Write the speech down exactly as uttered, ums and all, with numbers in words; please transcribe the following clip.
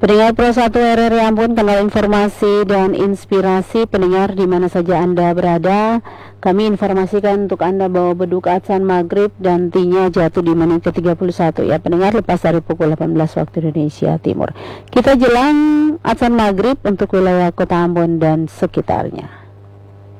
Pendengar Pro satu R R I Ambon, kanal informasi dan inspirasi. Pendengar di mana saja Anda berada, kami informasikan untuk Anda bahwa beduk azan maghrib dan tinya jatuh di menit ke tiga puluh satu ya pendengar, lepas dari pukul delapan belas waktu Indonesia Timur. Kita jelang azan maghrib untuk wilayah Kota Ambon dan sekitarnya.